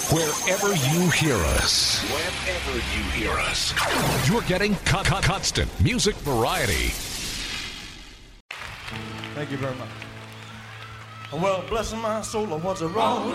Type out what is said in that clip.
Wherever you hear us, you're getting constant music variety. Thank you very much. Well, bless my soul, what's wrong?